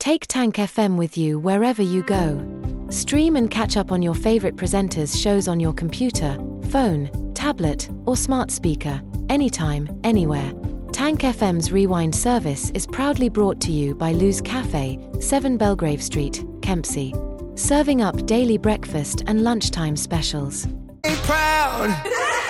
Take Tank FM with you wherever you go. Stream and catch up on your favorite presenters' shows on your computer, phone, tablet, or smart speaker, anytime, anywhere. Tank FM's Rewind service is proudly brought to you by Lou's Cafe, 7 Belgrave Street, Kempsey. Serving up daily breakfast and lunchtime specials. Proud.